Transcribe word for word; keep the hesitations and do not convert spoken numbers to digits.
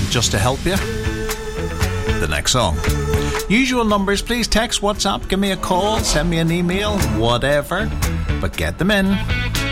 just to help you. The next song. Usual numbers, please text, WhatsApp, give me a call, send me an email, whatever, but get them in.